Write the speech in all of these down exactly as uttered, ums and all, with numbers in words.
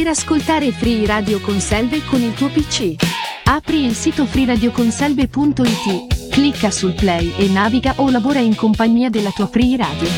per ascoltare Free Radio Conselve con il tuo P C. Apri il sito free radio conselve punto it, clicca sul play e naviga o lavora in compagnia della tua Free Radio.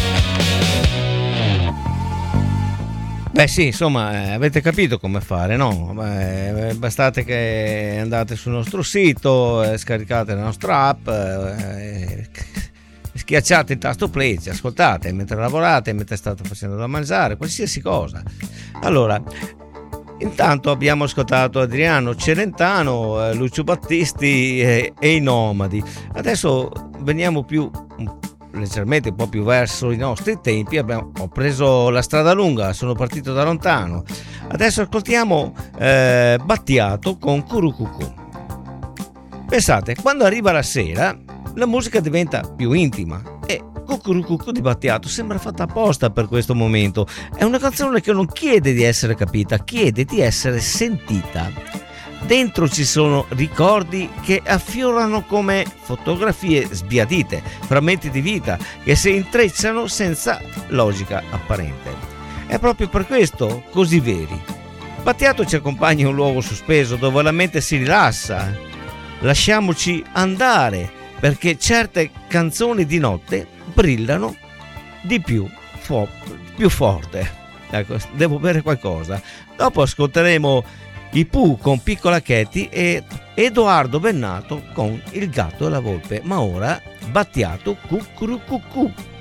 Beh sì, insomma, eh, avete capito come fare, no? Beh, bastate che andate sul nostro sito, eh, scaricate la nostra app, eh, schiacciate il tasto play, ci ascoltate mentre lavorate, mentre state facendo da mangiare, qualsiasi cosa. Allora, intanto abbiamo ascoltato Adriano Celentano, eh, Lucio Battisti e, e i Nomadi. Adesso veniamo più leggermente un po' più verso i nostri tempi. Abbiamo, ho preso la strada lunga, sono partito da lontano. Adesso ascoltiamo eh, Battiato con Curucucù. Pensate, quando arriva la sera la musica diventa più intima e Cucurucucù di Battiato sembra fatta apposta per questo momento. È una canzone che non chiede di essere capita, chiede di essere sentita. Dentro ci sono ricordi che affiorano come fotografie sbiadite, frammenti di vita che si intrecciano senza logica apparente. È proprio per questo così veri. Battiato ci accompagna in un luogo sospeso dove la mente si rilassa. Lasciamoci andare, perché certe canzoni di notte brillano di più, fo- più forte. Ecco, devo bere qualcosa. Dopo ascolteremo i Pooh con Piccola Katy e Edoardo Bennato con Il gatto e la volpe. Ma ora Battiato Cucurucucù.